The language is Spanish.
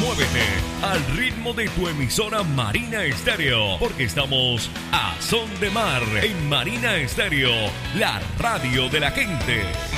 muévete al ritmo de tu emisora Marina Estéreo, porque estamos a son de mar en Marina Estéreo, la radio de la gente.